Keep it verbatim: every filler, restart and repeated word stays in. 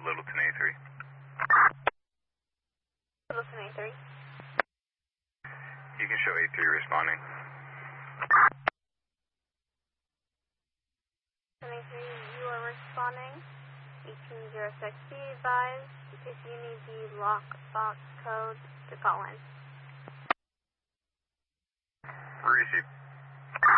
Littleton A three. Littleton A three. You can show A three responding. A three, you are responding. eighteen oh six, be advised if you need the lockbox code to call in. Receive.